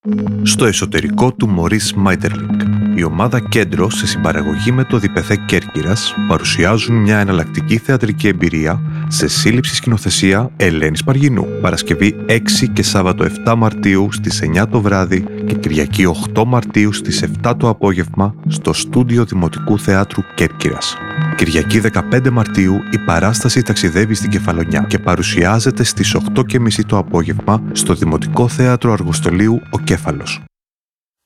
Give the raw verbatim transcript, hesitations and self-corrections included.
Στο εσωτερικό του Μωρίς Μάιτερλινγκ, η ομάδα Κέντρο, σε συμπαραγωγή με το Διπεθέ Κέρκυρας, παρουσιάζουν μια εναλλακτική θεατρική εμπειρία σε σύλληψη σκηνοθεσία Ελένης Παργινού. Παρασκευή έξι και Σάββατο επτά Μαρτίου στις εννιά το βράδυ και Κυριακή οκτώ Μαρτίου στις επτά το απόγευμα στο Στούντιο Δημοτικού Θεάτρου Κέρκυρας. Κυριακή δεκαπέντε Μαρτίου η παράσταση ταξιδεύει στην Κεφαλονιά και παρουσιάζεται στις οκτώ και μισή το απόγευμα στο Δημοτικό Θέατρο Αργοστολίου Ο Κέφαλος.